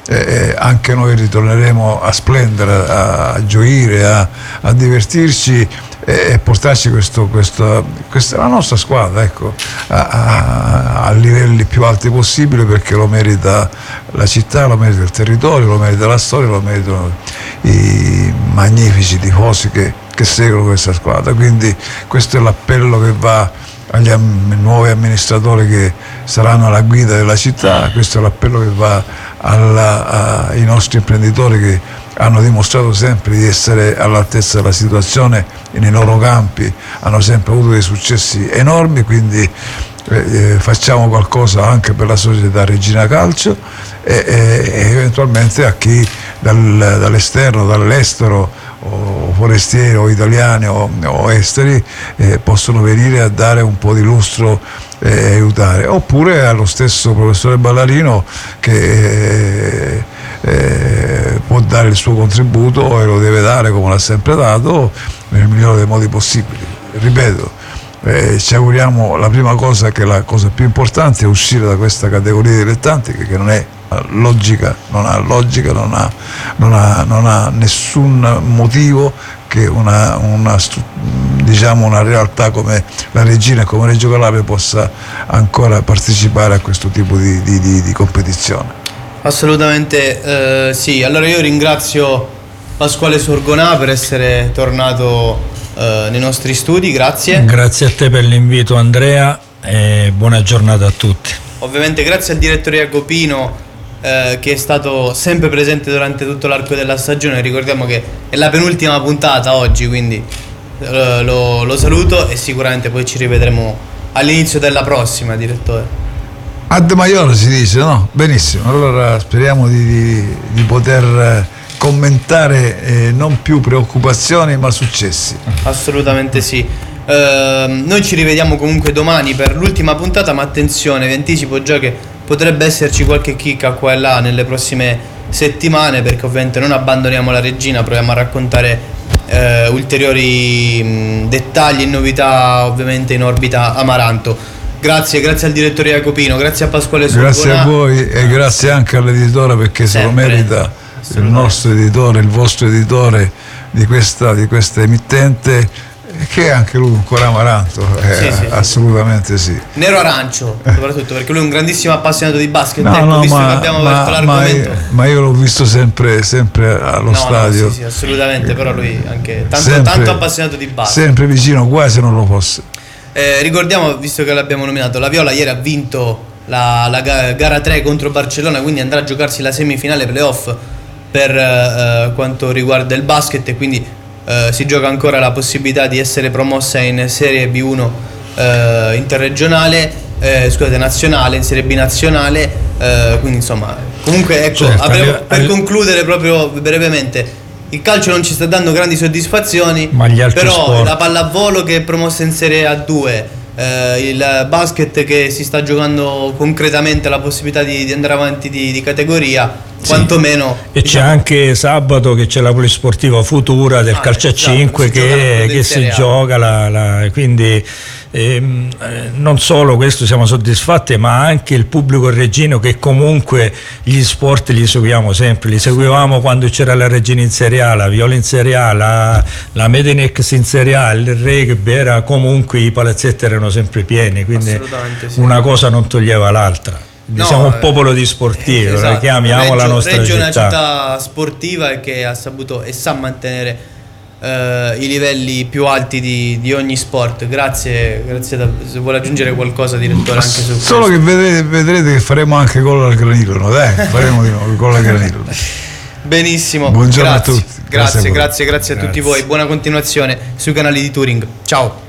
anche noi ritorneremo a splendere, a gioire, a divertirci e portarci questa è la nostra squadra, ecco, a livelli più alti possibili, perché lo merita la città, lo merita il territorio, lo merita la storia, lo meritano i magnifici tifosi che seguono questa squadra. Quindi questo è l'appello che va agli nuovi amministratori che saranno alla guida della città, questo è l'appello che va ai nostri imprenditori che hanno dimostrato sempre di essere all'altezza della situazione nei loro campi, hanno sempre avuto dei successi enormi, quindi facciamo qualcosa anche per la società Regina Calcio e eventualmente a chi dall'esterno, dall'estero, o forestieri o italiani o esteri possono venire a dare un po' di lustro e aiutare, oppure allo stesso professore Ballarino che può dare il suo contributo e lo deve dare come l'ha sempre dato nel migliore dei modi possibili. Ripeto, ci auguriamo, la prima cosa, che la cosa più importante è uscire da questa categoria di dilettanti che non è logica, non ha nessun motivo che una realtà come la Regina e come Reggio Calabria possa ancora partecipare a questo tipo di competizione. Assolutamente sì. Allora io ringrazio Pasquale Sorgonà per essere tornato nei nostri studi, grazie. Grazie a te per l'invito, Andrea, e buona giornata a tutti. Ovviamente grazie al direttore Jacopino che è stato sempre presente durante tutto l'arco della stagione. Ricordiamo che è la penultima puntata oggi, quindi lo saluto e sicuramente poi ci rivedremo all'inizio della prossima, direttore. Ad Maior si dice, no? Benissimo, allora speriamo di poter commentare non più preoccupazioni ma successi. Assolutamente sì. Noi ci rivediamo comunque domani per l'ultima puntata, ma attenzione, vi anticipo già che potrebbe esserci qualche chicca qua e là nelle prossime settimane, perché ovviamente non abbandoniamo la Regina, proviamo a raccontare ulteriori dettagli e novità ovviamente in orbita Amaranto. Grazie al direttore Jacopino, grazie a Pasquale Sorgonà. Grazie a voi e grazie anche all'editore, perché se lo merita il nostro editore, il vostro editore di questa emittente, che è anche lui un cuore amaranto, assolutamente sì. Nero arancio, soprattutto perché lui è un grandissimo appassionato di basket. Visto che abbiamo aperto l'argomento. Ma io l'ho visto sempre allo stadio. Sì, assolutamente, però lui anche tanto appassionato di basket. Sempre vicino, quasi non lo fosse. Ricordiamo, visto che l'abbiamo nominato, la Viola ieri ha vinto la gara 3 contro Barcellona, quindi andrà a giocarsi la semifinale playoff per quanto riguarda il basket, e quindi si gioca ancora la possibilità di essere promossa in Serie B1 interregionale, nazionale, in Serie B nazionale, quindi insomma, comunque ecco, certo, per concludere proprio brevemente, il calcio non ci sta dando grandi soddisfazioni, però sport, la pallavolo che è promossa in Serie A2, il basket che si sta giocando concretamente la possibilità di andare avanti di categoria, sì, quantomeno. E c'è anche sabato che c'è la polisportiva futura del calcio a 5 che si gioca quindi non solo questo siamo soddisfatti, ma anche il pubblico reggino, che comunque gli sport li seguiamo sempre, li seguivamo quando c'era la Regina in Serie A, la Viola in Serie A, la Medinex in Serie A, il rugby, era comunque, i palazzetti erano sempre pieni, quindi sì, una cosa non toglieva l'altra. Siamo un popolo di sportivi, esatto, che amiamo la nostra città. Reggio è una città sportiva e che ha saputo e sa mantenere i livelli più alti di ogni sport. Grazie se vuole aggiungere qualcosa, direttore, anche su solo questo. Che vedrete che faremo anche gol al Granillo, faremo gol al Granillo. Benissimo, buongiorno a tutti. Grazie a tutti voi, buona continuazione sui canali di Touring. Ciao.